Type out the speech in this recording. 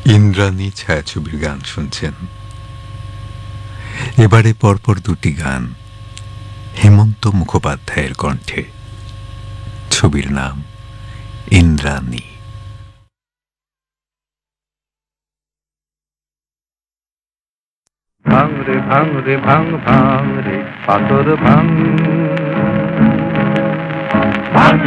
ইন্দ্রাণী ছায়াছবির গান শুনছেন। এবারে পরপর দুটি গান হেমন্ত মুখোপাধ্যায়ের কণ্ঠে। ছবির নাম ইন্দ্রাণী। ভাঙ রে ভাঙ রে ভাঙ ভাঙ রে পাথর ভাঙ।